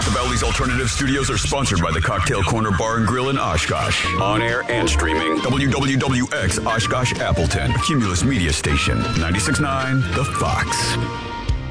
The Bally's Alternative Studios are sponsored by the Cocktail Corner Bar and Grill in Oshkosh. On air and streaming. WWWX Oshkosh Appleton. Cumulus Media Station. 96.9 The Fox.